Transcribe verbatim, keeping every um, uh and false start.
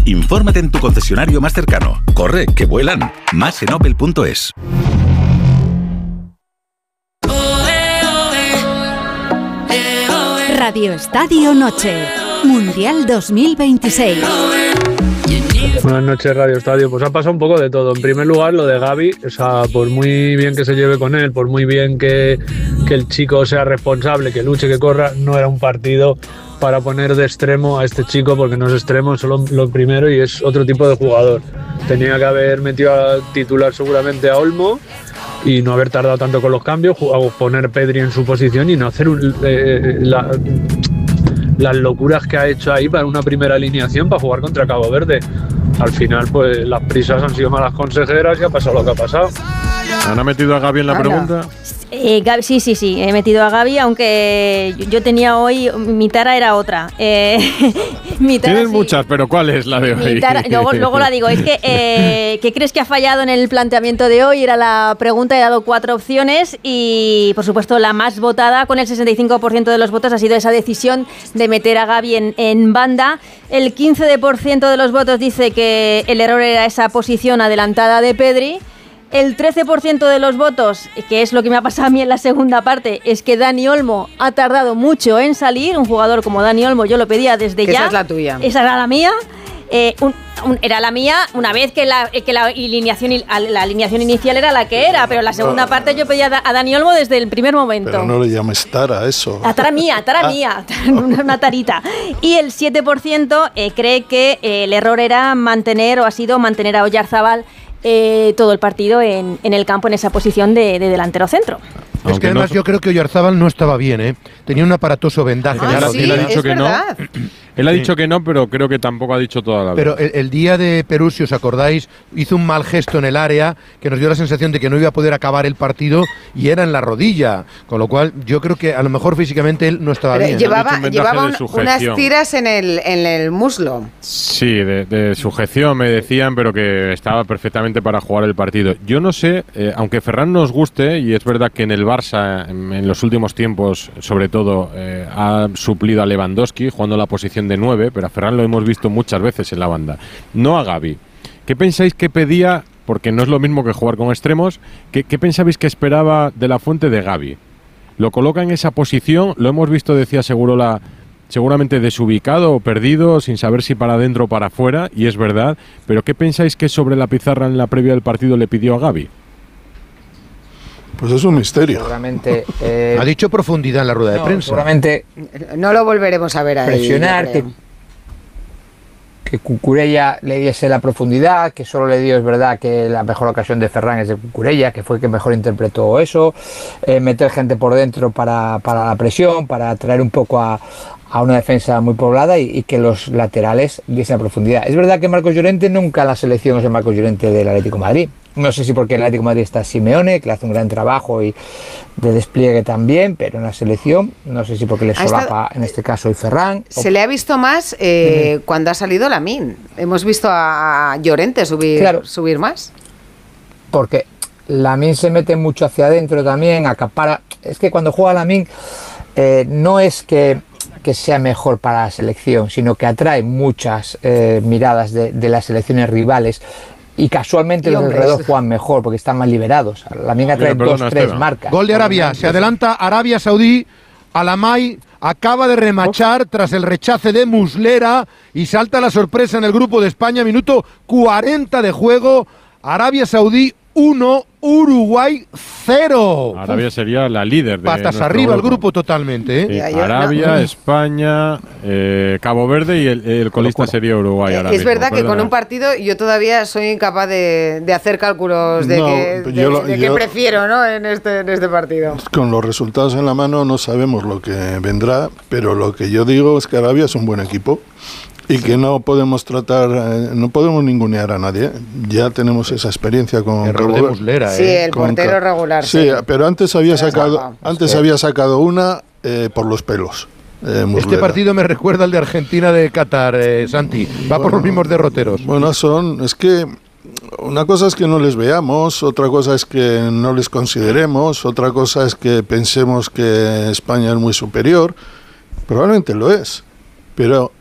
Infórmate en tu concesionario más cercano. Corre, que vuelan. Más en opel punto es. Radio Estadio Noche, Mundial dos mil veintiséis. Buenas noches, Radio Estadio. Pues ha pasado un poco de todo. En primer lugar, lo de Gavi, o sea, por muy bien que se lleve con él, por muy bien que, que el chico sea responsable, que luche, que corra, no era un partido para poner de extremo a este chico, porque no es extremo, solo lo primero, y es otro tipo de jugador. Tenía que haber metido a titular seguramente a Olmo y no haber tardado tanto con los cambios, poner Pedri en su posición y no hacer un, eh, la, las locuras que ha hecho ahí para una primera alineación para jugar contra Cabo Verde. Al final, pues las prisas han sido malas consejeras y ha pasado lo que ha pasado. ¿Han metido a Gavi en la Anda. pregunta? Eh, Gavi, sí, sí, sí, he metido a Gavi, aunque yo tenía hoy, mi tara era otra. Eh, mi tara, Tienes sí, muchas, pero ¿cuál es la de hoy? mi tara, luego, luego la digo, es que eh, ¿qué crees que ha fallado en el planteamiento de hoy? Era la pregunta, he dado cuatro opciones y, por supuesto, la más votada, con el sesenta y cinco por ciento de los votos, ha sido esa decisión de meter a Gavi en, en banda. El quince por ciento de los votos dice que el error era esa posición adelantada de Pedri. El trece por ciento de los votos, que es lo que me ha pasado a mí en la segunda parte, es que Dani Olmo ha tardado mucho en salir. Un jugador como Dani Olmo yo lo pedía desde que ya. Esa es la tuya. Esa era la mía. Eh, un, un, era la mía una vez que la, que la alineación, la alineación inicial era la que era, pero la segunda parte yo pedía a Dani Olmo desde el primer momento. Pero no le llames tara a eso. La tara mía, tara ah. mía, una tarita. Y el siete por ciento eh, cree que eh, el error era mantener, o ha sido mantener a Oyarzábal Eh, todo el partido en, en el campo en esa posición de, de delantero centro. Es Aunque que además no... yo creo que Oyarzábal no estaba bien, ¿eh? Tenía un aparatoso vendaje. Ah, Claro, sí, él ha dicho es que verdad. no. Él ha Sí. dicho que no, pero creo que tampoco ha dicho toda la verdad. Pero el, el día de Perú, si os acordáis, hizo un mal gesto en el área que nos dio la sensación de que no iba a poder acabar el partido y era en la rodilla. Con lo cual, yo creo que a lo mejor físicamente él no estaba Pero bien. llevaba, Han dicho un llevaba vendaje de un- sujeción. unas tiras en el, en el muslo. Sí, de, de sujeción me decían, pero que estaba perfectamente para jugar el partido. Yo no sé, eh, aunque Ferran nos guste, y es verdad que en el Barça, en, en los últimos tiempos, sobre todo, eh, ha suplido a Lewandowski jugando la posición de nueve, pero a Ferran lo hemos visto muchas veces en la banda. No a Gavi. ¿Qué pensáis que pedía? Porque no es lo mismo que jugar con extremos. ¿Qué, qué pensabais que esperaba de la Fuente de Gavi? Lo coloca en esa posición, lo hemos visto, decía Segurola, seguramente desubicado o perdido, sin saber si para adentro o para afuera, y es verdad, pero ¿qué pensáis que sobre la pizarra en la previa del partido le pidió a Gavi? Pues es un misterio. Seguramente. Eh, Ha dicho profundidad en la rueda de no, prensa. Seguramente No lo volveremos a ver ahí. presionar, yo que, creo. que Cucurella le diese la profundidad, que solo le dio, es verdad, que la mejor ocasión de Ferran es de Cucurella, que fue el que mejor interpretó eso, eh, meter gente por dentro para, para la presión, para atraer un poco a, a una defensa muy poblada y, y que los laterales diesen la profundidad. Es verdad que Marcos Llorente nunca en la selección es el Marcos Llorente del Atlético de Madrid. No sé si porque el Atlético de Madrid está Simeone, que le hace un gran trabajo y de despliegue también, pero en la selección no sé si porque le Ha solapa estado- en este caso el Ferran. Se le ha visto más eh, uh-huh. cuando ha salido Lamine. Hemos visto a Llorente subir, Claro. subir más. Porque Lamine se mete mucho hacia adentro también, acapara. Es que cuando juega Lamine eh, no es que, que sea mejor para la selección, sino que atrae muchas eh, miradas de, de las selecciones rivales. Y casualmente Y los hombres. alrededor juegan mejor porque están más liberados. Lamine atrae Mira, perdona, dos, tres Esteban. marcas. Gol de Arabia. Se adelanta Arabia Saudí. Alamay acaba de remachar tras el rechace de Muslera y salta la sorpresa en el grupo de España. Minuto cuarenta de juego. Arabia Saudí uno, Uruguay cero. Arabia sería la líder de Patas nuestro arriba el grupo totalmente, ¿eh? Sí, Ya, yo- Arabia, no. España, eh, Cabo Verde y el, el colista sería Uruguay. Eh, ahora es mismo, verdad que perdona. con un partido yo todavía soy incapaz de, de hacer cálculos de, No, que, de, yo lo- de yo- qué prefiero, ¿no? en, este, en este partido. Con los resultados en la mano no sabemos lo que vendrá, pero lo que yo digo es que Arabia es un buen equipo y que no podemos tratar, eh, no podemos ningunear a nadie. Ya tenemos esa experiencia con Error de Cabo- Muslera, Sí, ¿eh? el con portero Ca- regular. Sí, pero antes había Pero sacado, guapa. antes Sí. había sacado una eh, por los pelos. eh, Este Muslera. partido me recuerda al de Argentina de Qatar, eh, Santi. Va por los mismos derroteros. Bueno, son, es que una cosa es que no les veamos, otra cosa es que no les consideremos, otra cosa es que pensemos que España es muy superior, probablemente lo es, pero